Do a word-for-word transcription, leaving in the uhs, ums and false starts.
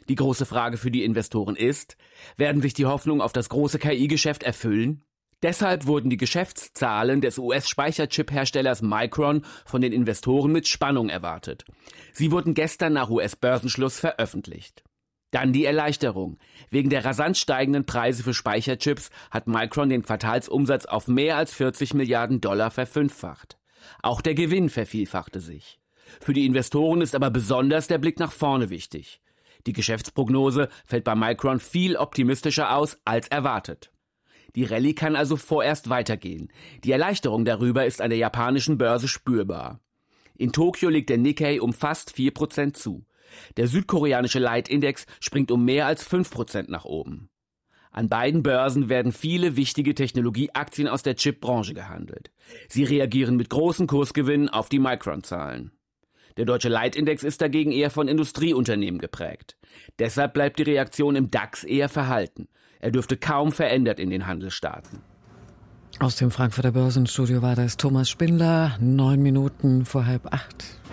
Die große Frage für die Investoren ist, werden sich die Hoffnungen auf das große K I-Geschäft erfüllen? Deshalb wurden die Geschäftszahlen des U S-Speicherchip-Herstellers Micron von den Investoren mit Spannung erwartet. Sie wurden gestern nach U S-Börsenschluss veröffentlicht. Dann die Erleichterung. Wegen der rasant steigenden Preise für Speicherchips hat Micron den Quartalsumsatz auf mehr als vierzig Milliarden Dollar verfünffacht. Auch der Gewinn vervielfachte sich. Für die Investoren ist aber besonders der Blick nach vorne wichtig. Die Geschäftsprognose fällt bei Micron viel optimistischer aus als erwartet. Die Rallye kann also vorerst weitergehen. Die Erleichterung darüber ist an der japanischen Börse spürbar. In Tokio legt der Nikkei um fast vier Prozent zu. Der südkoreanische Leitindex springt um mehr als fünf Prozent nach oben. An beiden Börsen werden viele wichtige Technologieaktien aus der Chipbranche gehandelt. Sie reagieren mit großen Kursgewinnen auf die Micron-Zahlen. Der deutsche Leitindex ist dagegen eher von Industrieunternehmen geprägt. Deshalb bleibt die Reaktion im DAX eher verhalten. Er dürfte kaum verändert in den Handel starten. Aus dem Frankfurter Börsenstudio war das Thomas Spindler, neun Minuten vor halb acht.